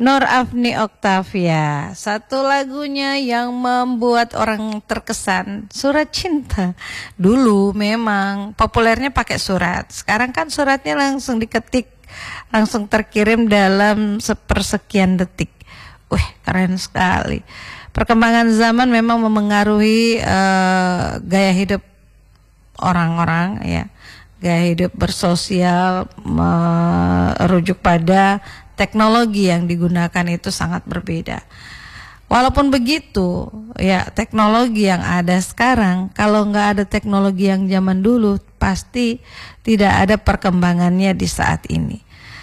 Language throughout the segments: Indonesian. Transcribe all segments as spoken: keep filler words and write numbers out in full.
Nur Afni Oktavia, satu lagunya yang membuat orang terkesan, Surat Cinta. Dulu memang populernya pakai surat, sekarang kan suratnya langsung diketik, langsung terkirim dalam sepersekian detik. Wih, keren sekali. Perkembangan zaman memang memengaruhi uh, gaya hidup orang-orang, ya, gaya hidup bersosial, merujuk pada teknologi yang digunakan itu sangat berbeda. Walaupun begitu, ya, teknologi yang ada sekarang, kalau nggak ada teknologi yang zaman dulu, pasti tidak ada perkembangannya di saat ini.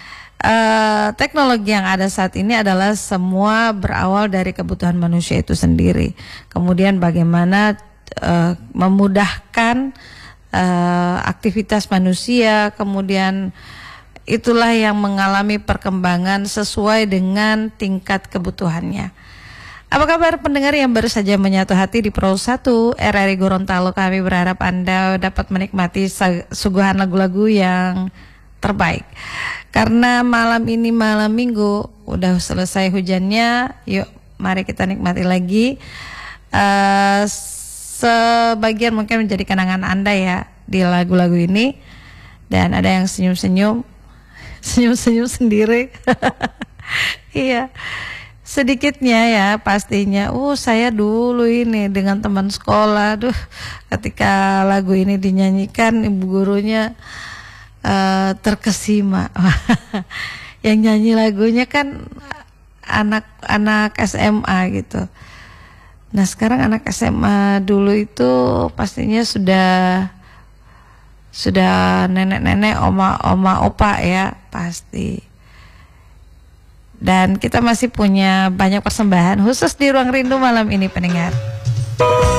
Uh, teknologi yang ada saat ini adalah semua berawal dari kebutuhan manusia itu sendiri. Kemudian bagaimana uh, memudahkan uh, aktivitas manusia, kemudian itulah yang mengalami perkembangan sesuai dengan tingkat kebutuhannya. Apa kabar pendengar yang baru saja menyatu hati di Pro satu R R I Gorontalo? Kami berharap Anda dapat menikmati suguhan lagu-lagu yang terbaik. Karena malam ini malam minggu, udah selesai hujannya, yuk mari kita nikmati lagi. Uh, sebagian mungkin menjadi kenangan Anda ya di lagu-lagu ini. Dan ada yang senyum-senyum, senyum-senyum sendiri. Iya, sedikitnya ya pastinya. Uh, saya dulu ini dengan teman sekolah, duh, ketika lagu ini dinyanyikan ibu gurunya Uh, terkesima. Yang nyanyi lagunya kan anak-anak S M A gitu. Nah sekarang anak S M A dulu itu pastinya sudah sudah nenek-nenek, oma-oma, opa ya pasti. Dan kita masih punya banyak persembahan khusus di Ruang Rindu malam ini pendengar.